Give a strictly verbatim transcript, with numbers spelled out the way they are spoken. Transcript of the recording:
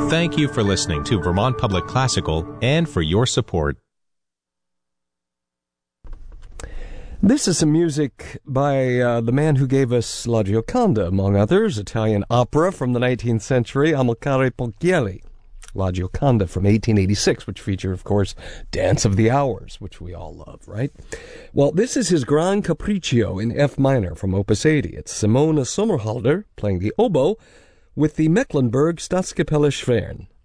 Thank you for listening to Vermont Public Classical and for your support. This is some music by uh, the man who gave us La Gioconda, among others, Italian opera from the nineteenth century, Amilcare Ponchielli. La Gioconda from eighteen eighty-six, which featured, of course, Dance of the Hours, which we all love, right? Well, this is his Gran Capriccio in F minor from Opus eighty. It's Simone Sommerhalder playing the oboe with the Mecklenburg Staatskapelle Schwern.